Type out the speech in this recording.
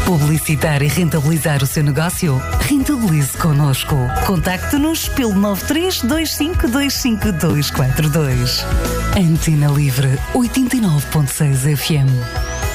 Publicitar e rentabilizar o seu negócio? Rentabilize connosco. Contacte-nos pelo 9325252242. Antena Livre 89.6 FM.